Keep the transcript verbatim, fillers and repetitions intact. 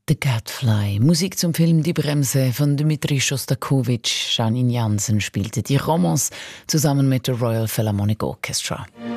The Gadfly, Musik zum Film Die Bremse von Dmitri Schostakowitsch. Janine Jansen spielte die Romance zusammen mit der Royal Philharmonic Orchestra.